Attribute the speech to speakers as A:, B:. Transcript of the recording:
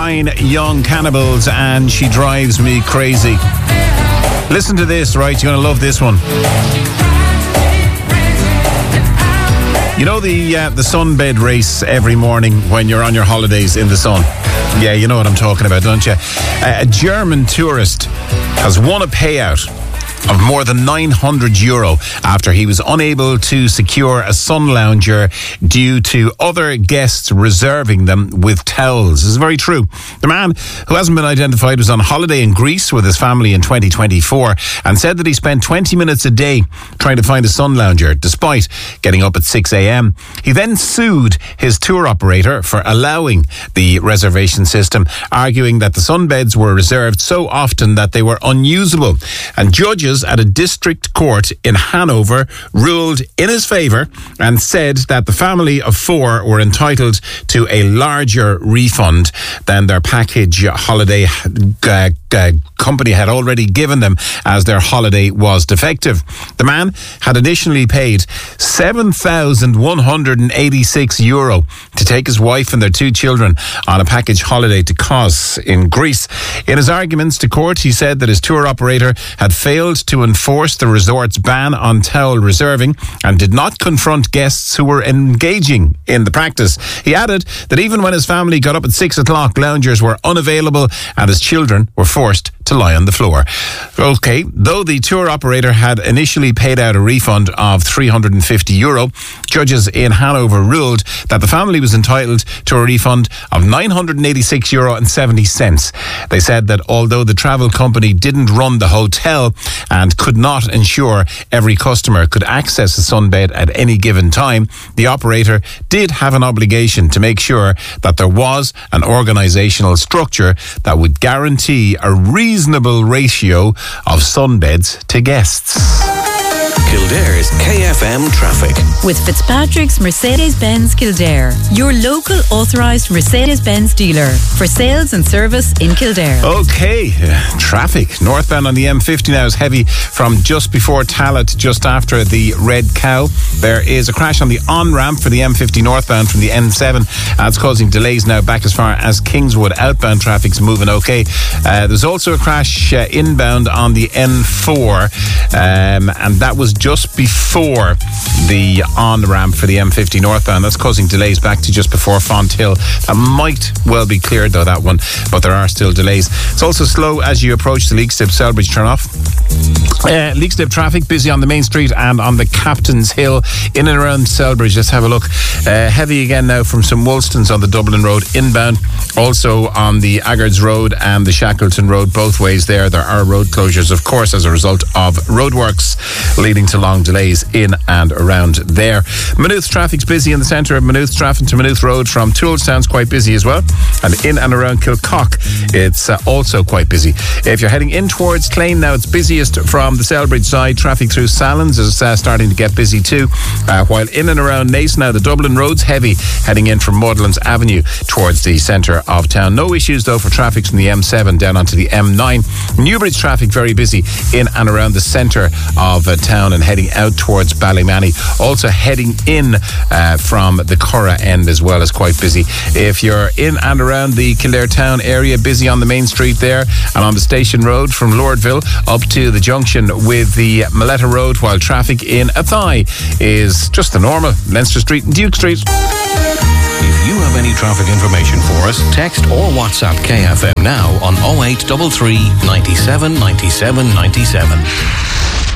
A: Fine Young Cannibals and She Drives Me Crazy. Listen to this, right? You're going to love this one. You know the sunbed race every morning when you're on your holidays in the sun? Yeah, you know what I'm talking about, don't you? A German tourist has won a payout of more than €900 after he was unable to secure a sun lounger due to other guests reserving them with towels. This is very true. The man, who hasn't been identified, was on holiday in Greece with his family in 2024 and said that he spent 20 minutes a day trying to find a sun lounger despite getting up at 6 a.m. He then sued his tour operator for allowing the reservation system, arguing that the sunbeds were reserved so often that they were unusable. And judges at a district court in Hanover ruled in his favour and said that the family of 4 were entitled to a larger refund than their package holiday company had already given them, as their holiday was defective. The man had initially paid €7,186 to take his wife and their 2 children on a package holiday to Kos in Greece. In his arguments to court, he said that his tour operator had failed to enforce the resort's ban on towel reserving and did not confront guests who were engaging in the practice. He added that even when his family got up at 6 o'clock, loungers were unavailable and his children were forced to lie on the floor. Okay, though the tour operator had initially paid out a refund of €350, judges in Hanover ruled that the family was entitled to a refund of €986.70. They said that although the travel company didn't run the hotel and could not ensure every customer could access a sunbed at any given time, the operator did have an obligation to make sure that there was an organisational structure that would guarantee a reasonable ratio of sunbeds to guests.
B: Kildare's KFM traffic.
C: With Fitzpatrick's Mercedes-Benz Kildare, your local authorised Mercedes-Benz dealer for sales and service in Kildare.
A: Okay, traffic. Northbound on the M50 now is heavy from just before Tallaght, just after the Red Cow. There is a crash on the on-ramp for the M50 northbound from the N7. That's causing delays now back as far as Kingswood. Outbound traffic's moving okay. There's also a crash inbound on the N4, and that was just before the on-ramp for the M50 northbound. That's causing delays back to just before Fonthill. That might well be cleared though, that one, but there are still delays. It's also slow as you approach the Leixlip Selbridge turn-off. Leixlip traffic busy on the main street and on the Captain's Hill in and around Selbridge. Let's have a look. Heavy again now from St Wolstons on the Dublin Road inbound, also on the Aggards Road and the Shackleton Road, both ways there are road closures, of course, as a result of roadworks, leading to long delays in and around there. Maynooth traffic's busy in the centre of Maynooth. Traffic to Maynooth Road from Toolstown's quite busy as well, and in and around Kilcock it's also quite busy. If you're heading in towards Clane now, it's busiest from the Selbridge side. Traffic through Sallins is starting to get busy too, while in and around Naas now the Dublin Road's heavy heading in from Maudlands Avenue towards the centre of town. No issues though for traffic from the M7 down onto the M9. Newbridge traffic very busy in and around the centre of town and heading out towards Ballymanny. Also heading in from the Curragh end as well, is quite busy. If you're in and around the Kildare town area, busy on the main street there and on the Station Road from Lordville up to the junction with the Maletta Road, while traffic in Athy is just the normal. Leinster Street and Duke Street.
B: If you have any traffic information for us, text or WhatsApp KFM now on 0833 97 97 97.